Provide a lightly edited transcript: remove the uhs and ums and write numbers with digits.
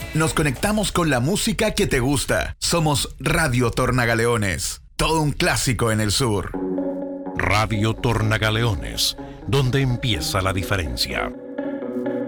Nos conectamos con la música que te gusta. Somos Radio Tornagaleones, todo un clásico en el sur. Radio Tornagaleones, donde empieza la diferencia.